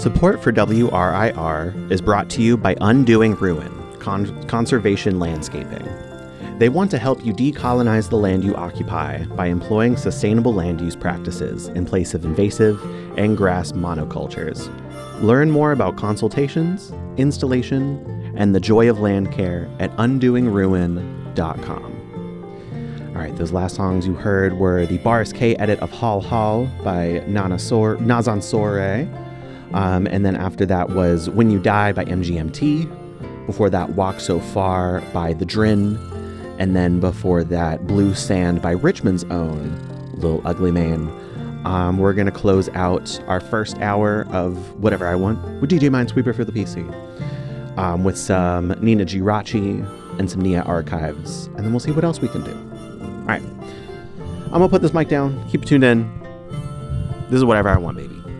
Support for WRIR is brought to you by Undoing Ruin, Conservation Landscaping. They want to help you decolonize the land you occupy by employing sustainable land use practices in place of invasive and grass monocultures. Learn more about consultations, installation, and the joy of land care at undoingruin.com. All right, those last songs you heard were the Boris K edit of Hall Hall by Nazan Soare. And then after that was When You Die by MGMT. Before that, Walk So Far by The Drin. And then before that, Blue Sand by Richmond's own Lil Ugly Mane. We're going to close out our first hour of Whatever I Want with DJ Minesweeper for the PC. With some Nina Girachi and some Nia Archives. And then we'll see what else we can do. All right. I'm going to put this mic down. Keep it tuned in. This is Whatever I Want, baby.